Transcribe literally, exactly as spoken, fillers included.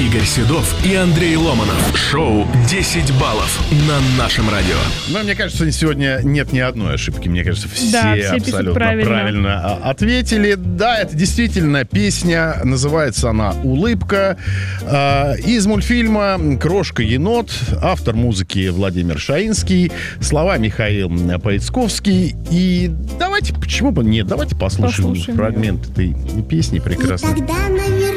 Игорь Седов и Андрей Ломанов. Шоу «десять баллов» на нашем радио. Но мне кажется, сегодня нет ни одной ошибки. Мне кажется, все, да, все абсолютно правильно. правильно ответили. Да, это действительно песня. Называется она «Улыбка». Из мультфильма «Крошка-енот». Автор музыки Владимир Шаинский. Слова Михаил Поицковский. И давайте, почему бы нет, давайте послушаем, послушаем фрагмент этой песни прекрасной. И тогда на